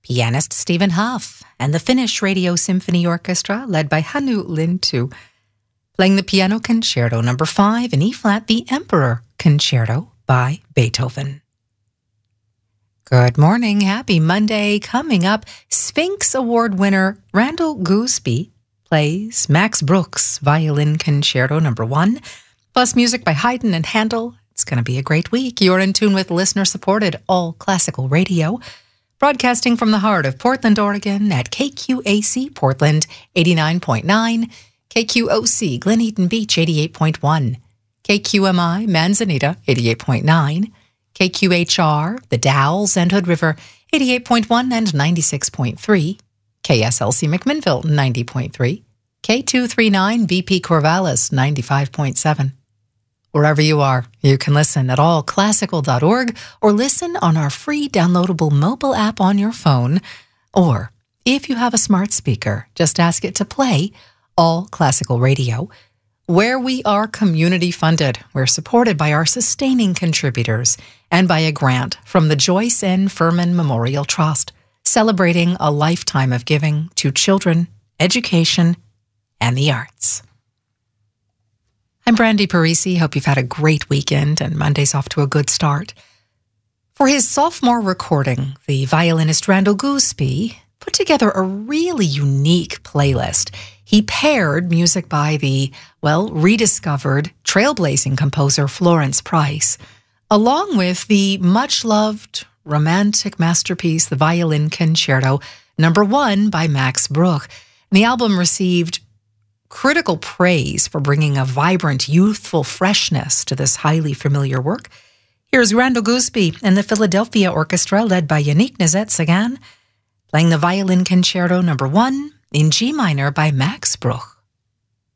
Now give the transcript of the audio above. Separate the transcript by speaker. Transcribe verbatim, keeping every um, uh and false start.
Speaker 1: pianist Stephen Huff, and the Finnish Radio Symphony Orchestra, led by Hannu Lintu, playing the Piano Concerto number five in E-flat, the Emperor Concerto by Beethoven. Good morning, happy Monday. Coming up, Sphinx Award winner Randall Gooseby plays Max Bruch's Violin Concerto number one, plus music by Haydn and Handel. It's going to be a great week. You're in tune with listener-supported all classical radio, broadcasting from the heart of Portland, Oregon at K Q A C Portland eighty-nine point nine, K Q O C Glen Eden Beach eighty-eight point one, K Q M I Manzanita eighty-eight point nine, K Q H R The Dalles and Hood River eighty-eight point one and ninety-six point three, K S L C McMinnville ninety point three, K two thirty-nine V P Corvallis ninety-five point seven. Wherever you are, you can listen at all classical dot org or listen on our free downloadable mobile app on your phone. Or, if you have a smart speaker, just ask it to play All Classical Radio. Where we are community funded, we're supported by our sustaining contributors and by a grant from the Joyce N. Furman Memorial Trust, celebrating a lifetime of giving to children, education, and the arts. I'm Brandy Parisi. Hope you've had a great weekend and Monday's off to a good start. For his sophomore recording, the violinist Randall Gooseby put together a really unique playlist. He paired music by the, well, rediscovered, trailblazing composer Florence Price, along with the much-loved romantic masterpiece, the Violin Concerto number one by Max Bruch. And the album received critical praise for bringing a vibrant, youthful freshness to this highly familiar work. Here's Randall Gooseby and the Philadelphia Orchestra, led by Yannick Nézet-Séguin, playing the Violin Concerto number one in G minor by Max Bruch.